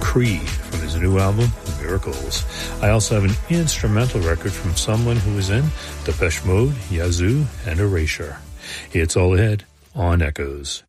Creed from his new album, Miracles. I also have an instrumental record from someone who was in Depeche Mode, Yazoo, and Erasure. It's all ahead on Echoes.